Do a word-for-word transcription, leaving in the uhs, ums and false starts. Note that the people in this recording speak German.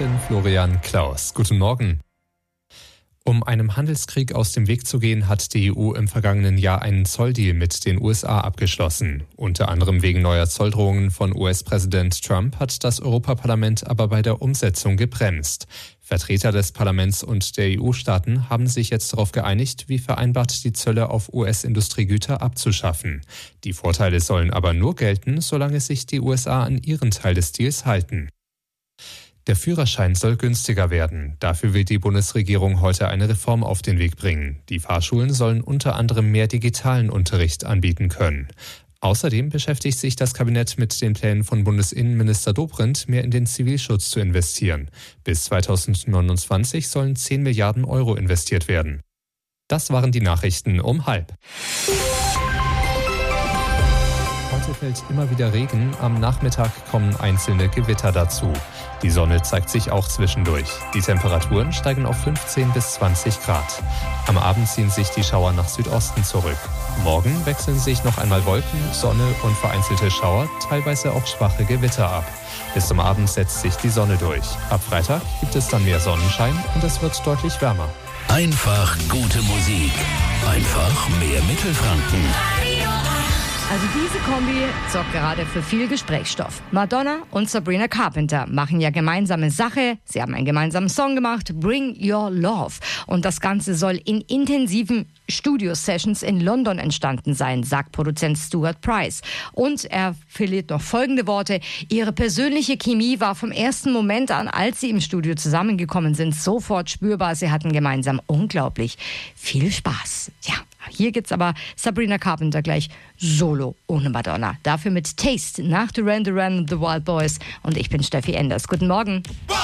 bin Florian Klaus. Guten Morgen. Um einem Handelskrieg aus dem Weg zu gehen, hat die E U im vergangenen Jahr einen Zolldeal mit den U S A abgeschlossen. Unter anderem wegen neuer Zolldrohungen von U S-Präsident Trump hat das Europaparlament aber bei der Umsetzung gebremst. Vertreter des Parlaments und der E U-Staaten haben sich jetzt darauf geeinigt, wie vereinbart die Zölle auf U S-Industriegüter abzuschaffen. Die Vorteile sollen aber nur gelten, solange sich die U S A an ihren Teil des Deals halten. Der Führerschein soll günstiger werden. Dafür will die Bundesregierung heute eine Reform auf den Weg bringen. Die Fahrschulen sollen unter anderem mehr digitalen Unterricht anbieten können. Außerdem beschäftigt sich das Kabinett mit den Plänen von Bundesinnenminister Dobrindt, mehr in den Zivilschutz zu investieren. Bis zweitausendneunundzwanzig sollen zehn Milliarden Euro investiert werden. Das waren die Nachrichten um halb. Heute fällt immer wieder Regen, am Nachmittag kommen einzelne Gewitter dazu. Die Sonne zeigt sich auch zwischendurch. Die Temperaturen steigen auf fünfzehn bis zwanzig Grad. Am Abend ziehen sich die Schauer nach Südosten zurück. Morgen wechseln sich noch einmal Wolken, Sonne und vereinzelte Schauer, teilweise auch schwache Gewitter ab. Bis zum Abend setzt sich die Sonne durch. Ab Freitag gibt es dann mehr Sonnenschein und es wird deutlich wärmer. Einfach gute Musik. Einfach mehr Mittelfranken. Also diese Kombi sorgt gerade für viel Gesprächsstoff. Madonna und Sabrina Carpenter machen ja gemeinsame Sache. Sie haben einen gemeinsamen Song gemacht, Bring Your Love. Und das Ganze soll in intensiven Studio-Sessions in London entstanden sein, sagt Produzent Stuart Price. Und er verliert noch folgende Worte. Ihre persönliche Chemie war vom ersten Moment an, als sie im Studio zusammengekommen sind, sofort spürbar. Sie hatten gemeinsam unglaublich viel Spaß. Ja. Hier gibt's aber Sabrina Carpenter gleich solo ohne Madonna. Dafür mit Taste nach Duran Duran und The Wild Boys. Und ich bin Steffi Enders. Guten Morgen.